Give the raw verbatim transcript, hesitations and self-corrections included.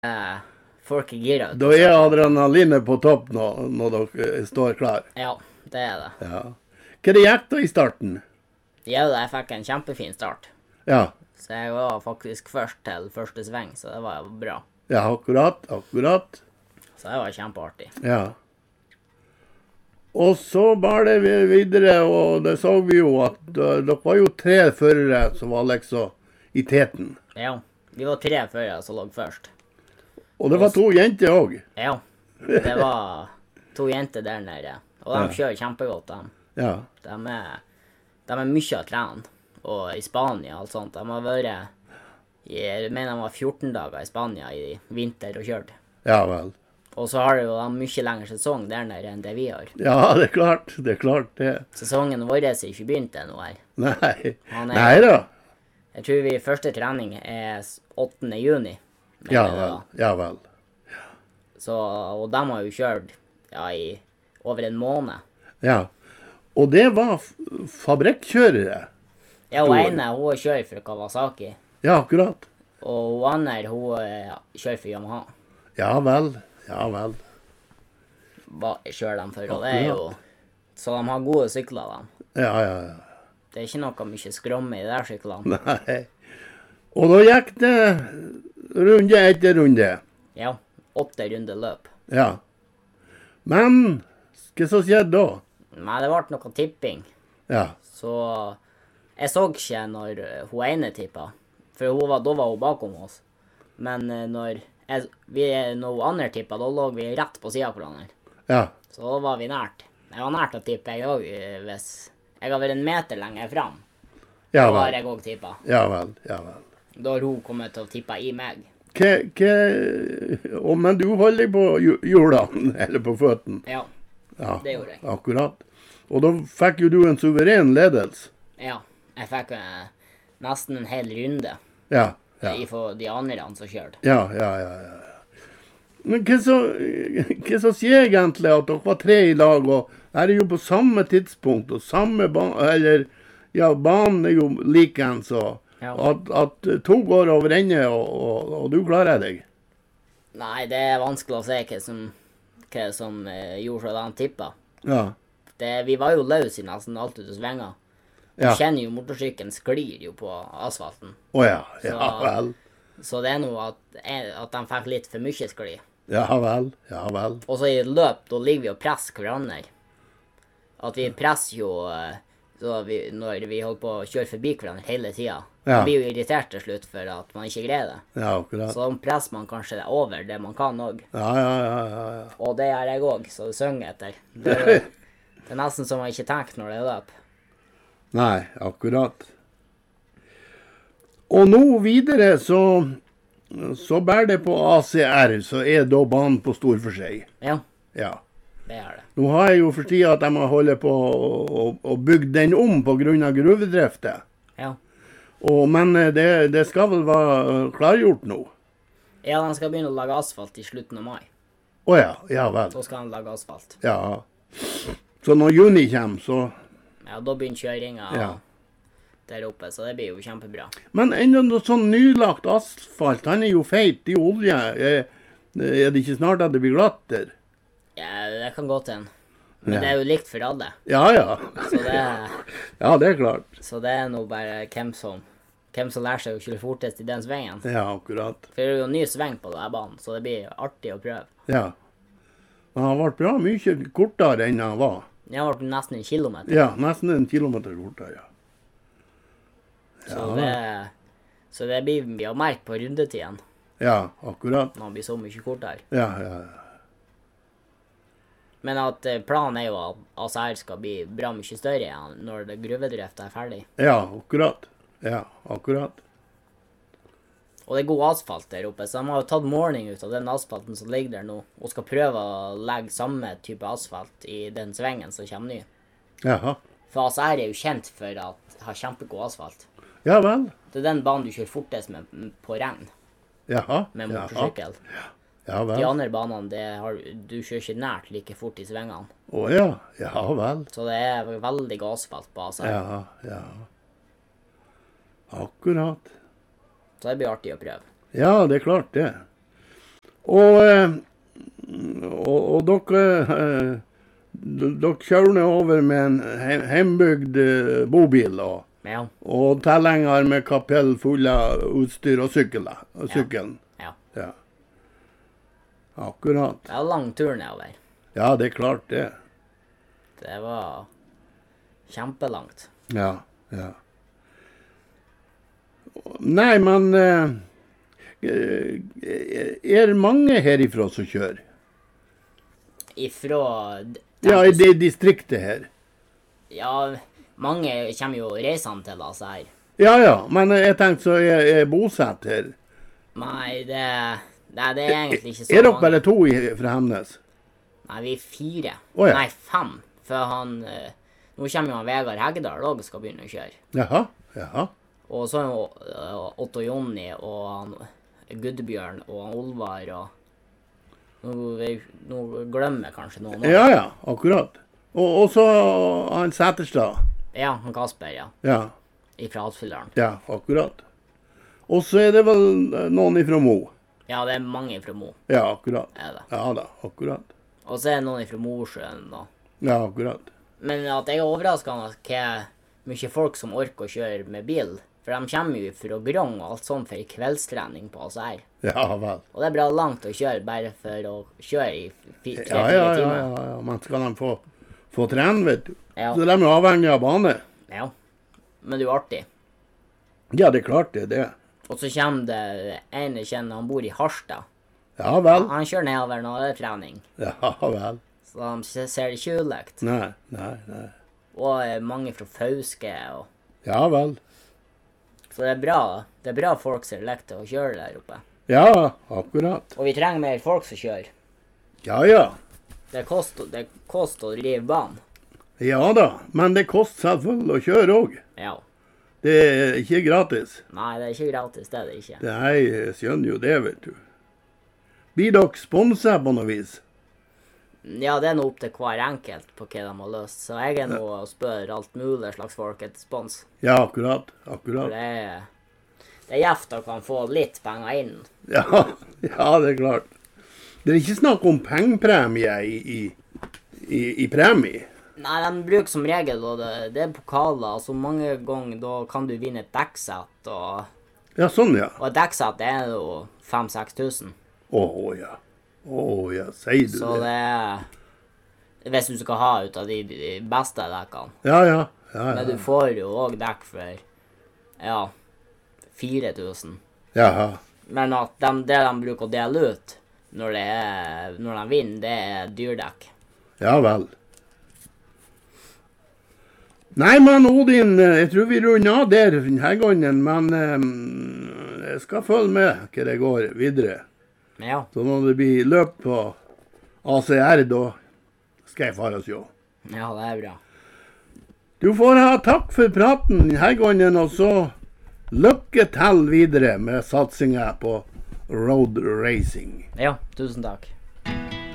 eh, folk er gira. Da er adrenalinet på topp når, når dere står klar. Ja, det er det. Ja. Hva det gikk da i starten? Ja, jeg fikk en kjempefin start. Ja, Så jeg var faktisk først til første sving, så det var bra. ja akkurat, akkurat. Så det var kjempeartig. Ja. Og så bar det vi videre, og det så vi jo at uh, dere var jo tre førere som var liksom i teten. Ja, vi var tre førere som lå først. Og det var to jenter også. Ja, det var to jenter der nede. Og de Ja. kjører kjempegodt, de. Ja, De er, de er mye å trene. Og i Spania og alt sånt. De har vært, i, jeg mener de var fjorten dager i Spania i vinter og kjørt. ja vel. Og så har de jo en mye lengre sesong der nede enn det vi har. Ja, det er klart, det er klart det. Sesongen vår er ikke begynt ennå her. Nei, Han er- nei da. Jeg tror vi første trening er åttende juni. mener Ja jeg det vel, var. ja vel. Så, og de har jo kjørt ja, i over en måned. Ja. Og det var f- fabrikkkjørere. Ja, hun Stor. ene hun kjører for Kawasaki. Ja, akkurat. Og hun andre hun eh, kjører for Yamaha. Ja vel, ja vel. Hva kjører de for? Og det er jo... Så de har gode sykler, de. Ja, ja, ja. Det er ikke noe mye skromme i de der syklene. Nei. Og da gikk det runde etter runde. Ja, åtte runder løp. Ja. Men, hva som skjedde da? Nei, det ble noe tipping. Ja, Så jeg så ikke når eh, hun ene tippa. For hun var, da var hun bakom oss. Men eh, når, jeg, vi, når hun andre tippa, da lå vi rett på siden av hverandre. ja, Så da var vi nært. Jeg var nært å tippe, jeg òg, hvis jeg har vært en meter lenger fram. ja Da har vel, jeg òg tippa. ja vel, ja vel. Da har hun kommet til å tippe i meg. Hva, hva, å, men du holder på hju- hjulene, eller på føttene. Ja, Ja, det gjorde jeg. akkurat. Og da fikk jo du en suveren ledelse. Ja. Jeg fikk eh, nesten en hel runde Ja, ja, i for de andre som kjørte. ja, ja, ja, ja. Men hva så, hva så sier egentlig at dere var tre i lag, og er det jo på samme tidspunkt, og samme ban, eller, ja, banen er jo likens, og Ja. at, at to går over ende, og, og, og du klarer deg. Nei, det er vanskelig å se hva som, hva som eh, gjorde så de tippa. Ja, Det, vi var jo løs i nesten alt ut av svinga. Du ja, kjenner jo motorsykkelen sklir jo på asfalten. å ja, ja Så- vel, Så det er noe at, at de fikk litt for mye skli. ja vel, ja vel. Og så i et løp, da ligger vi og presser hverandre. At vi presser jo eh, så vi, når vi holder på å kjøre forbi hverandre hele tida. Ja. Man blir jo irritert til slutt for at man ikke greier det. Ja, akkurat. Så da presser man kanskje det over det man kan òg. Ja, ja, ja, ja, ja. Og det gjør jeg òg, så det synger etter. Det, er- det er nesten som man ikke tenker når det er løp. Nei, akkurat. Og nå videre så, så bærer det på A C R, så er da banen på stor for seg. Ja, Ja. det er det. Nå har jeg jo for tida at de har holdt på å, å, å bygge den om på grunn av gruvedriftet. Ja. Og, men eh, det, det skal vel være eh, klargjort nå? Ja, de skal begynne å lage asfalt i slutten av mai. Å ja, ja vel. Da skal de lage asfalt. Ja. Så når juni kommer, så Ja, da begynner kjøringa Ja. der oppe, så det blir jo kjempebra. Men enda noe sånn nylagt asfalt, han er jo feit, det er jo olje. Er, er det ikke snart at det blir glatt der? Ja, det kan gå til en. Men Ja. det er jo likt for alle. Ja, ja. Så det, Ja, det er klart. så det er nå bare hvem som, hvem som lærer seg å kjøre fortest i den svingen. Ja, akkurat. For det er jo en ny sving på denne banen, så det blir artig å prøve. Ja. Men han ble bra mye kortere enn han var. Det har vært nesten en kilometer. Ja, nesten en kilometer kortere, ja. Så, det, så det blir vi å merke på rundetiden Ja, akkurat. når han blir så mye kortere. Ja, ja, ja. Men at eh, planen er jo at A C R skal bli bra mye større igjen når det gruvedriften er ferdig. Ja, akkurat. Ja, akkurat. Og det er god asfalt der oppe, så de har jo tatt måling ut av den asfalten som ligger der nå, og skal prøve å legge samme type asfalt i den svingen som kommer ny. Jaha. For A C R er jo kjent for å ha kjempegod asfalt. Ja vel. Det er den banen du kjører fortest med på regn, Jaha. med Jaha. motorsykkel. Ja De vel. andre banene, det har, du kjører ikke nært like fort i svingene. Å ja. Ja vel. Så det er veldig god asfalt på A C R. Ja, ja. Akkurat. Så det blir artig å prøve. Ja, det er klart det. Og, eh, og, og dere, eh, d- dere kjører ned over med en he- hjembygd eh, bobil, og, Ja. og tilhenger med kapell full av utstyr og sykler, og Ja. sykkelen. Ja. Ja. Akkurat. Det var lang tur nedover. Ja, det er klart det. Det var kjempelangt. Ja, ja. Nei, men eh, eh, er det mange herifra som kjører? Ifra Ja, i det distriktet her. Ja, mange kommer jo reisende til oss her. Ja, ja, men jeg tenkte så er, er bosatt her. Nei, det, nei, det er egentlig ikke så Er dere mange. bare to i, fra Hemnes? Nei, vi er fire. Å, ja. Nei, fem. For han eh, Nå kommer jo han Vegard Hegdal òg skal begynne å kjøre. Jaha, jaha. Og så er jo eh, Otto Jonny og han Gudbjørn og han Olvar og Nå, nå glemmer jeg kanskje noen. Ja, ja, akkurat. Og, og så han Sæterstad. Ja, han Kasper, ja. Ja, Ifra Hattfylleren. ja, akkurat. Og så er det vel noen ifra Mo. Ja, det er mange fra Mo. Ja, akkurat. Er det. Ja da, akkurat. Og så er det noen fra Mosjøen. Da. Ja, akkurat. Men at jeg er overrasket over hvor mye folk som orker å kjøre med bil. For de kommer jo fra Grong og alt sånt for kveldstrening på oss her. Ja vel. Og det er bra langt å kjøre bare for å kjøre i fi- Ja, tre-fire ja, ja, timer. ja, ja. Men skal de få, få trene, vet du. Ja. Så de er avhengig av bane. Ja. Men det er jo artig. Ja, det er klart det er det. Og så kommer det en jeg kjenner, han bor i Harstad. Ja vel. Han kjører nedover når det er trening. Ja vel. Så de ser det ikke ulikt. Nei, nei, nei. Og eh, mange fra Fauske. Og... Ja vel. Så det er bra. Det er bra folk som liker å kjøre der oppe. Ja, akkurat. Og vi trenger mer folk som kjører. Ja, ja. Det koster, det koster å drive banen. Ja da, men det koster selvfølgelig å kjøre òg. Ja. Det er ikke gratis. Nei, det er ikke gratis, det er det ikke. Nei, jeg skjønner jo det, vet du. Blir dere sponset på noe vis? Ja, det er nå opp til hver enkelt på hva de har lyst. Så jeg er nå og spør alt mulig slags folk etter spons. Ja, akkurat. For Akkurat. det er, det er gjevt å kan få litt penger inn. Ja, ja, det er klart. Det er ikke snakk om pengepremie i, i, i, i premie. Nei, de bruker som regel, og det, det er pokaler, altså mange ganger da kan du vinne et dekksett, og, Ja, sånn ja. og et dekksett er jo fem-seks tusen. Å ja. Å ja, sier du Så det? det er, hvis du skal ha ut av de, de beste dekkene. Ja, ja. Ja, Men du ja. får jo også dekk for, ja, fire tusen. Jaha. Men at de, det de bruker å dele ut når, det er, når de vinner, det er dyrdekk. Ja vel. Nei, men Odin, jeg tror vi runder av der denne gangen, men eh, jeg skal følge med hva det går videre. Ja, Så når det blir løp på A C R, da skal jeg fare og se. ja, det er bra. Du får ha takk for praten denne gangen, og så lykke til videre med satsingen på road racing. Ja, tusen takk.